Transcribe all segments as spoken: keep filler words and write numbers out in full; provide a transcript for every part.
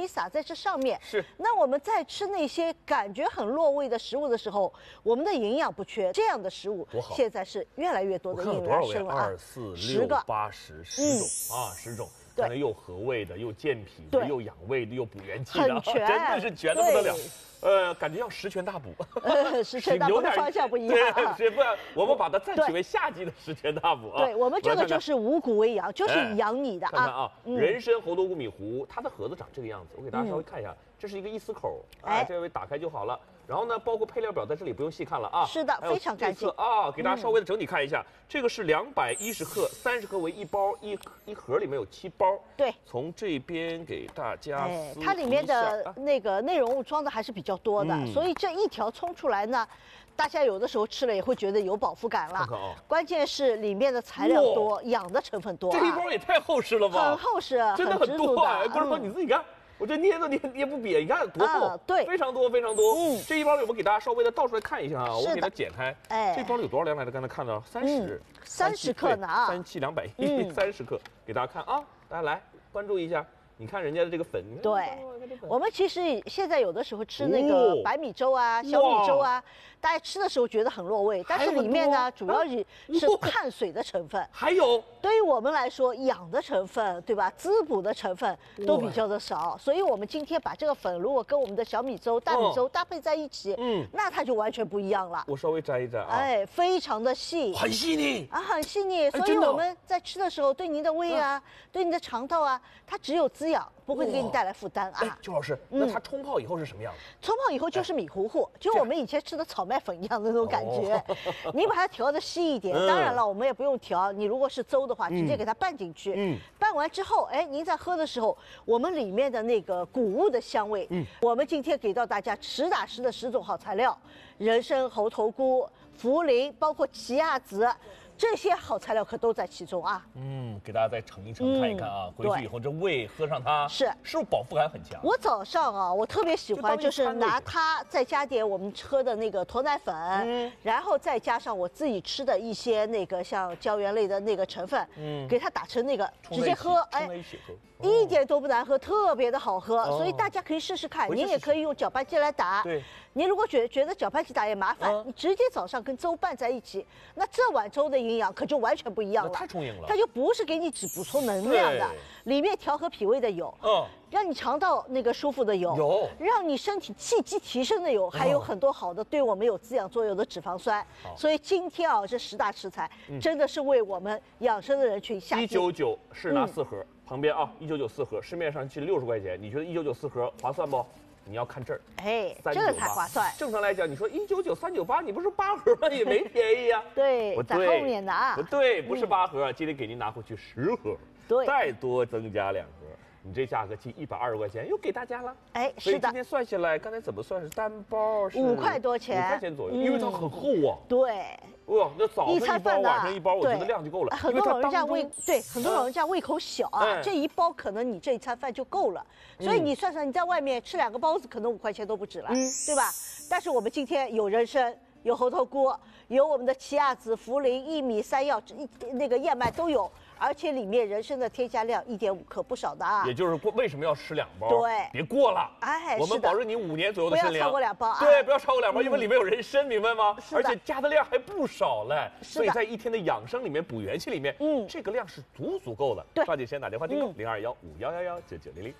以撒在这上面。 是。 那我们在吃那些感觉很落味的食物的时候，我们的营养不缺，这样的食物现在是越来越多的应运而生了啊。 二四六八十十种啊，十种。 看又和胃的，又健脾的，又养胃的，又补元气的，真的是全的不得了。呃，感觉要十全大补。 呃，十全大补的方向不一样。 对，不，我们把它暂取为夏季的十全大补啊。 对，我们这个就是五谷为养，就是养你的啊。 看看啊，人参猴头菇米糊，它的盒子长这个样子，我给大家稍微看一下，这是一个一丝口，哎，这位打开就好了。 然后呢，包括配料表在这里不用细看了啊。 是的，非常干净啊。给大家稍微的整体看一下，嗯、这个是两百一十克，三十克为一包，一一盒里面有七包。 对， 从这边给大家哎， 它里面的那个内容物装的还是比较多的，嗯、所以这一条冲出来呢，大家有的时候吃了也会觉得有饱腹感了。 看看啊， 关键是里面的材料多，养的成分多、啊。 这一包也太厚实了吧？ 很厚实， 真的很多哎，观众朋友你自己看。 我这捏都捏捏不瘪，你看多厚、啊， 对， 非常多非常多。嗯，这一包我们给大家稍微的倒出来看一下啊，我给它剪开。 哎， 这包里有多少量来着？刚才看到三十， 三十克呢啊， 三七两百一，三十克，给大家看啊，大家来关注一下。 你看人家的这个粉， 对，我们其实现在有的时候吃那个白米粥啊、小米粥啊，大家吃的时候觉得很落味，但是里面呢主要是是碳水的成分， 还有对于我们来说养的成分，对吧？滋补的成分都比较的少，所以我们今天把这个粉如果跟我们的小米粥、大米粥搭配在一起，嗯，那它就完全不一样了。 我稍微摘一摘啊， 哎，非常的细， 很细腻啊，很细腻，所以我们在吃的时候，对您的胃啊，对你的肠道啊，它只有滋养。 不会给你带来负担啊！ 哎，周老师，那它冲泡以后是什么样的？ 冲泡以后就是米糊糊，就我们以前吃的炒麦粉一样的那种感觉。你把它调的稀一点，当然了，我们也不用调。你如果是粥的话，直接给它拌进去。嗯，拌完之后，哎，您在喝的时候，我们里面的那个谷物的香味，嗯，我们今天给到大家实打实的十种好材料：人参、猴头菇、茯苓，包括奇亚籽。 这些好材料可都在其中啊！ 嗯，给大家再盛一盛，看一看啊。回去以后这胃喝上它， 是是不是饱腹感很强？ 我早上啊，我特别喜欢就是拿它再加点我们喝的那个驼奶粉，嗯，然后再加上我自己吃的一些那个像胶原类的那个成分，嗯，给它打成那个直接喝，哎，一点都不难喝，特别的好喝，所以大家可以试试看。您也可以用搅拌机来打， 对。 您如果觉觉得搅拌机打也麻烦，你直接早上跟粥拌在一起，那这碗粥的营养可就完全不一样了。 太充盈了， 它就不是给你只补充能量的，里面调和脾胃的有，嗯，让你肠道那个舒服的有， 有， 让你身体气机提升的有，还有很多好的对我们有滋养作用的脂肪酸。所以今天啊，这十大食材真的是为我们养生的人群下。 一九九是拿四盒，旁边啊，一九九四盒，市面上是六十块钱，你觉得一九九四盒划算不？ 你要看这儿， 哎，这个才划算。 正常来讲，你说一九九三九八，你不是八盒吗？也没便宜呀。 对，在后面的啊。 不对，不是八盒，今天给您拿回去十盒， 对， 再多增加两盒，你这价格近一百二十块钱又给大家了。 哎， 是的。所以今天算下来，刚才怎么算是单包是五块多钱， 五块钱左右，因为它很厚啊。 对。 哇，那早上一包，晚上一包，我觉得量就够了。 很多老人家胃对，很多老人家胃口小啊，这一包可能你这一餐饭就够了。所以你算算，你在外面吃两个包子，可能五块钱都不止了，对吧？但是我们今天有人参，有猴头菇，有我们的奇亚籽、茯苓、薏米、山药，那个燕麦都有。 而且里面人参的添加量一点五克，不少的啊。 也就是过为什么要吃两包？ 对， 别过了。 哎， 我们保证你五年左右的参量， 不要超过两包啊。 对，不要超过两包，因为里面有人参，明白吗？ 是而且加的量还不少嘞。 是所以在一天的养生里面补元气里面，嗯，这个量是足足够的。 对， 抓紧时间打电话订购零二幺五幺幺幺九九零零。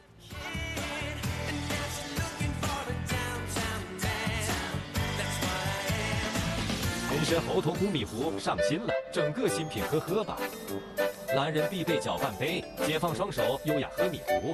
人参猴头菇米糊上新了，整个新品喝喝吧。男人必备搅拌杯，解放双手，优雅喝米糊。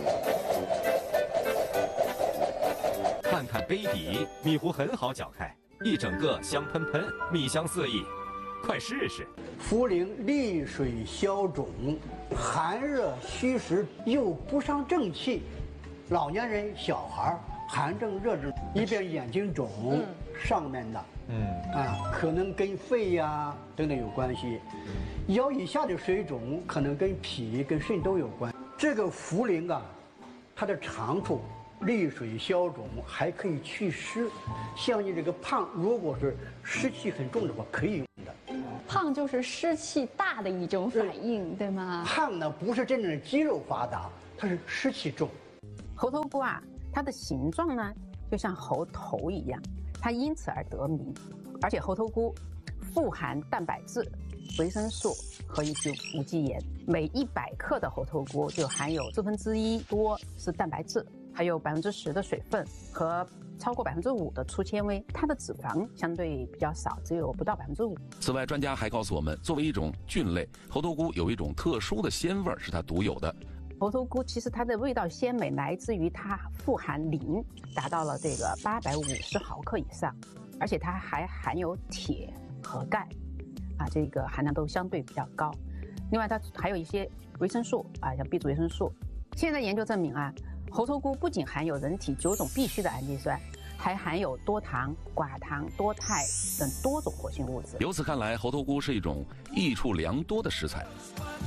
看看杯底，米糊很好搅开，一整个香喷喷，米香四溢。快试试！ 茯苓利水消肿，寒热虚实又不伤正气。老年人、小孩寒症、热症，一边眼睛肿，嗯、上面的。 嗯啊，可能跟肺呀、啊、等等有关系。腰以下的水肿可能跟脾、跟肾都有关。这个茯苓啊，它的长处利水消肿，还可以祛湿。像你这个胖，如果是湿气很重的话，可以用的。 胖就是湿气大的一种反应，对吗？ 胖呢不是真正的肌肉发达，它是湿气重。 猴头菇啊，它的形状呢就像猴头一样，它因此而得名。而且猴头菇富含蛋白质、维生素和一些无机盐，每一百克的猴头菇就含有四分之一多是蛋白质，还有百分之十的水分和超过百分之五的粗纤维，它的脂肪相对比较少，只有不到百分之五。 此外，专家还告诉我们，作为一种菌类，猴头菇有一种特殊的鲜味是它独有的。 猴头菇其实它的味道鲜美来自于它富含磷，达到了这个八百五十毫克以上，而且它还含有铁和钙，啊，这个含量都相对比较高。另外，它还有一些维生素啊，像 B 族维生素。现在研究证明啊，猴头菇不仅含有人体九种必需的氨基酸，还含有多糖、寡糖、多肽等多种活性物质。 由此看来，猴头菇是一种益处良多的食材。